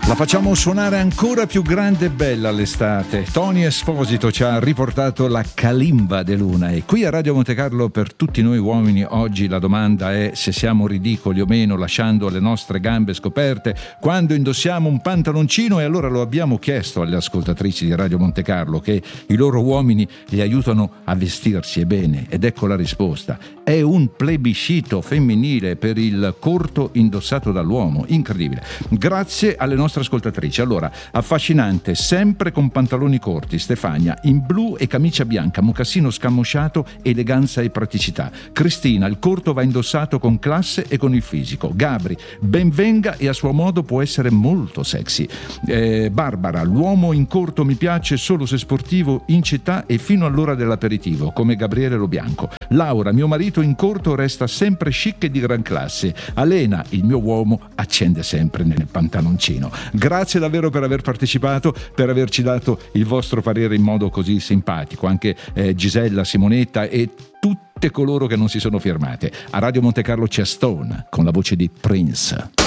La facciamo suonare ancora più grande e bella l'estate. Tony Esposito ci ha riportato la Kalimba de Luna e qui a Radio Montecarlo per tutti noi uomini oggi la domanda è se siamo ridicoli o meno lasciando le nostre gambe scoperte quando indossiamo un pantaloncino, e allora lo abbiamo chiesto alle ascoltatrici di Radio Montecarlo che i loro uomini li aiutano a vestirsi bene, ed ecco la risposta. È un plebiscito femminile per il corto indossato dall'uomo, incredibile. Grazie alle nostre ascoltatrici. Allora, affascinante, sempre con pantaloni corti, Stefania, in blu e camicia bianca, mocassino scamosciato, eleganza e praticità. Cristina, il corto va indossato con classe e con il fisico. Gabri, ben venga e a suo modo può essere molto sexy. Barbara, l'uomo in corto mi piace solo se sportivo in città e fino all'ora dell'aperitivo, come Gabriele Lobianco. Laura, mio marito in corto resta sempre chic e di gran classe. Alena, il mio uomo accende sempre nel pantaloncino. Grazie davvero per aver partecipato, per averci dato il vostro parere in modo così simpatico, anche Gisella, Simonetta e tutte coloro che non si sono firmate. A Radio Montecarlo c'è Stone con la voce di Prince.